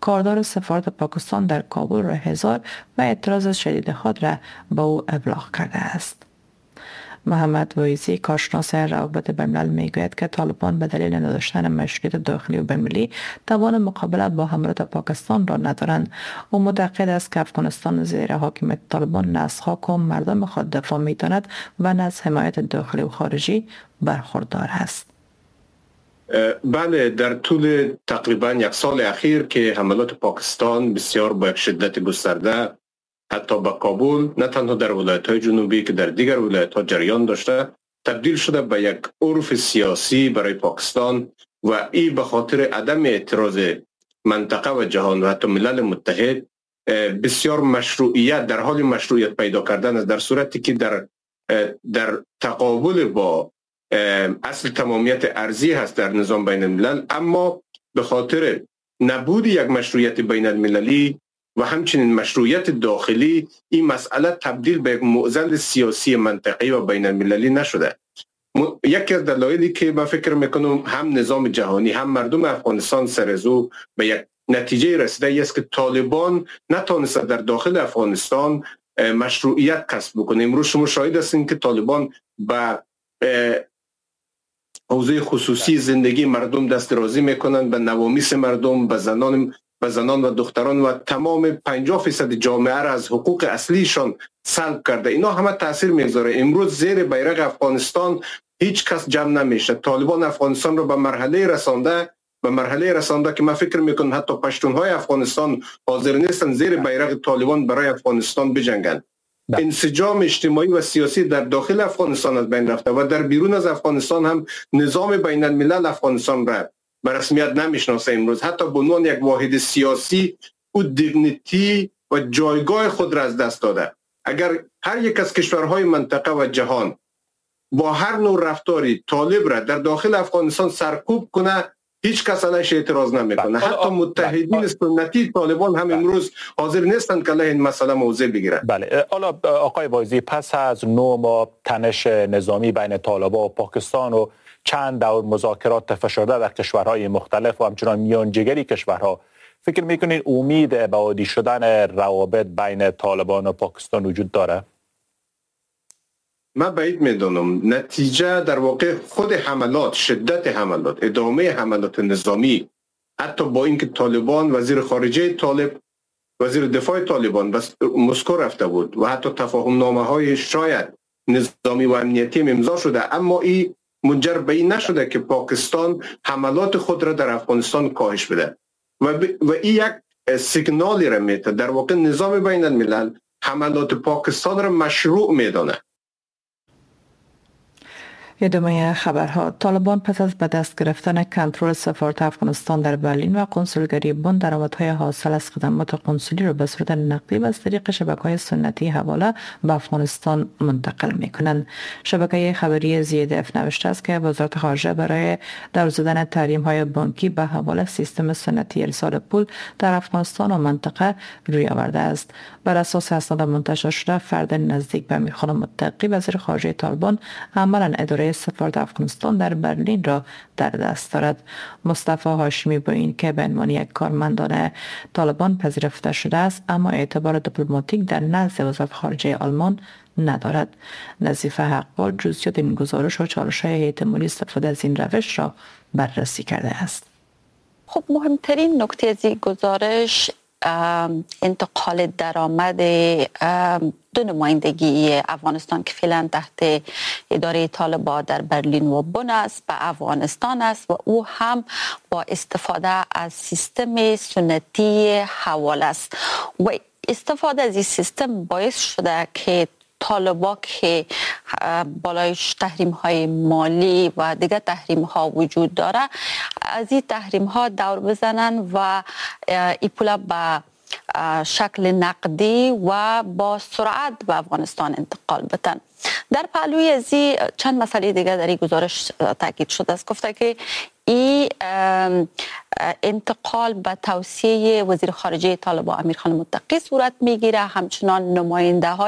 کاردار سفارت پاکستان در کابل را احضار و اعتراض شدید خود را به او ابلاغ کرده است. محمد وایزی کارشناس روابط بین‌الملل میگوید که طالبان به دلیل نداشتن مشروعیت داخلی و بین‌المللی توان مقابله با حملات پاکستان را ندارند. او معتقد است که افغانستان زیر حاکمیت طالبان نه از خاک و مردم خود دفاع می‌کند و نه از حمایت داخلی و خارجی برخوردار است. بله، در طول تقریبا یک سال اخیر که حملات پاکستان بسیار با یک شدت گسترده حتی به کابل نه تنها در ولایت‌های جنوبی که در دیگر ولایت‌ها جریان داشته تبدیل شده به یک عرف سیاسی برای پاکستان و این به خاطر عدم اعتراض منطقه و جهان و حتی ملل متحد بسیار مشروعیت در حال مشروعیت پیدا کردن است، در صورتی که در تقابل با اصل تمامیت ارضی هست در نظام بین الملل، اما به خاطر نبود یک مشروعیت بین المللی و همچنین مشروعیت داخلی این مسئله تبدیل به یک معضل سیاسی منطقه‌ای و بین المللی نشده. یکی از دلایلی که من فکر میکنم هم نظام جهانی هم مردم افغانستان سر از او به یک نتیجه رسیده است که طالبان نتونست در داخل افغانستان مشروعیت کسب بکنه. امروز شما شاهد هستین که طالبان به حوزه خصوصی زندگی مردم دسترازی میکنند، به نوامیس مردم، به زنان و دختران و تمام 50% جامعه را از حقوق اصلیشان سلب کرده. اینا همه تاثیر میگذاره. امروز زیر بیرق افغانستان هیچ کس جمع نمیشه. طالبان افغانستان رو به مرحله رسانده که من فکر میکنم حتی پشتونهای افغانستان حاضر نیستن زیر بیرق طالبان برای افغانستان بجنگند. انسجام اجتماعی و سیاسی در داخل افغانستان از بین رفته و در بیرون از افغانستان هم نظام بین الملل افغانستان را به رسمیت نمیشناسه. امروز حتی به عنوان یک واحد سیاسی او دیگنیتی و جایگاه خود را از دست داده. اگر هر یک از کشورهای منطقه و جهان با هر نوع رفتاری طالب را در داخل افغانستان سرکوب کنه، هیچ کس علیش اعتراض نمیکنه. حتی متحدین سنتی طالبان هم امروز حاضر نیستند که علیه این مسئله موضع بگیرند. بله، حالا آقای وایزی، پس از 9 ماه تنش نظامی بین طالبان و پاکستان و چند دور مذاکرات فشرده در کشورهای مختلف و همچنان میانجیگری کشورها، فکر میکنید امید به عادی شدن روابط بین طالبان و پاکستان وجود داره؟ من بعید میدونم. نتیجه در واقع خود حملات، شدت حملات، ادامه حملات نظامی، حتی با اینکه طالبان، وزیر خارجه طالب، وزیر دفاع طالبان بس مسکو رفته بود و حتی تفاهم نامه های شاید نظامی و امنیتی امضا شده، اما این منجر به این نشده که پاکستان حملات خود را در افغانستان کاهش بده و این یک سیگنالی را میده. در واقع نظام بین الملل حملات پاکستان را مشروع میدانه. ادامه خبرها. طالبان پس از به دست گرفتن کنترل سفارت افغانستان در برلین و کنسولگری بن درآمدهای حاصل از خدمات قنسولی را به صورت نقدی و از طریق شبکه‌های سنتی حواله به افغانستان منتقل می‌کنند. شبکه خبری ZDF نوشته است که وزارت خارجه برای در زدن تحریم‌های بانکی به حواله سیستم سنتی ارسال پول در افغانستان و منطقه روی آورده است. بر اساس اسناد منتشر شده، فرد نزدیک به امیرخان متقی وزیر خارجه طالبان عملاً اداره سفارت افغانستان در برلین را در دست دارد. مصطفی هاشمی با این که به عنوان یک کارمندان طالبان پذیرفته شده است، اما اعتبار دیپلماتیک در نزد وزارت خارجه آلمان ندارد. نظیفه حقپال جزئیات این گزارش و چالش‌های احتمالی استفاده از این روش را بررسی کرده است. خب مهمترین نکته از این گزارش انتقال درآمد دو نمایندگی افغانستان که فعلا تحت اداره طالبان در برلین و بن است به افغانستان است و او هم با استفاده از سیستم سنتی حواله است و استفاده از این سیستم باعث شده که طالبان که بالایش تحریم های مالی و دیگر تحریم ها وجود داره از این تحریم ها دور بزنن و این پولا به شکل نقدی و با سرعت به افغانستان انتقال بدن. در پهلوی از چند مسئله دیگر در این گزارش تاکید شده است. گفته که این انتقال به توصیه وزیر خارجه طالبان امیرخان متقی صورت میگیره، همچنان نماینده های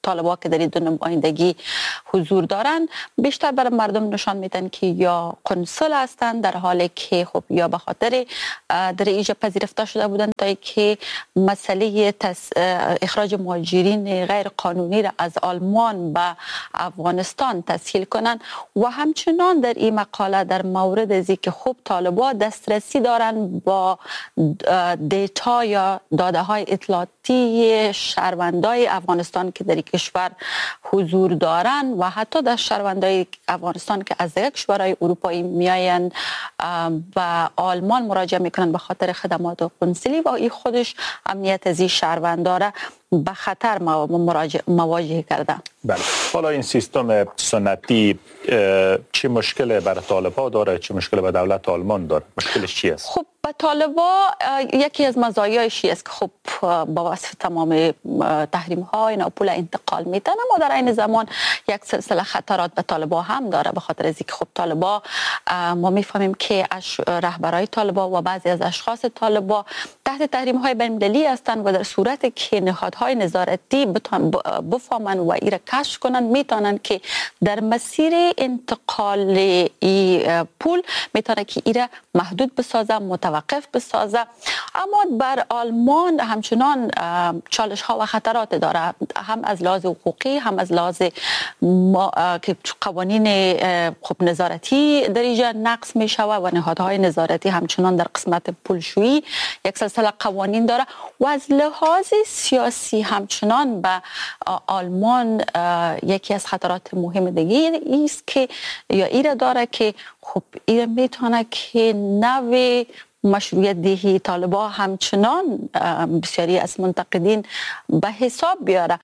طالبان که در این دو نمایندگی حضور دارن بیشتر برای مردم نشان میدن که یا قنصل هستند، در حالی که خب یا به خاطر در ایجا پذیرفته شده بودن تا که مسئله اخراج مهاجرین غیر قانونی را از آلمان به افغانستان تسهیل کنن و همچنان در این مقاله در مورد از که خب طالبان دسترسی دارن با دیتا یا داده های اطلاعاتی شهروندای افغانستان که در کشور حضور دارن و حتی در شهروندای افغانستان که از یک کشورهای اروپایی میاین و آلمان مراجعه میکنن به خاطر خدمات قنصلی و این خودش امنیت از این شهرونداره به خطر مواجه کرده. بله. حالا این سیستم سنتی چه مشکل برای طالبان داره، چه مشکل برای دولت آلمان داره؟ مشکلش چی است؟ خب به طالبان یکی از مزایایش است که خب با وصف تمام تحریم ها اینا پول انتقال میدن، اما در این زمان یک سلسله خطرات به طالبان هم داره، به خاطر از اینکه خب طالبان ما میفهمیم که رهبرای طالبان و بعضی از اشخاص طالبان تحت تحریم های بین المللی هستند و در صورتی که نهادهای نظارتی بفهمن و ایره کشف کنن میتونن که در مسیر انتقال پول میتونه که ایره محدود بسازه، متوقف بسازه. اما بر آلمان همچنان چالش ها و خطرات داره، هم از لحاظ حقوقی هم از لحاظ که قوانین خب نظارتی در اینجا نقض می شود و نهادهای نظارتی همچنان در قسمت پولشویی یک سلسله قوانین داره و از لحاظ سیاسی همچنان به آلمان یکی از خطرات مهم دیگه است که یا ایره داره که خب ایره میتونه که نوع مشروعیت دهی طالبان همچنان بسیاری از منتقدین به حساب بیاره.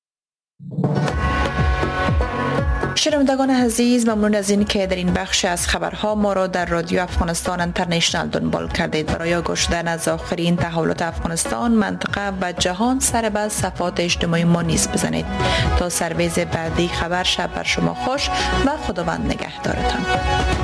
شنوندگان عزیز، ممنون از این که در این بخش از خبرها ما را در رادیو افغانستان اینترنشنال دنبال کردید. برای آگاه شدن از آخرین تحولات افغانستان، منطقه و جهان سر به صفحات اجتماعی ما نیز بزنید. تا سرویز بعدی خبر، شب بر شما خوش و خداوند نگهدارتان.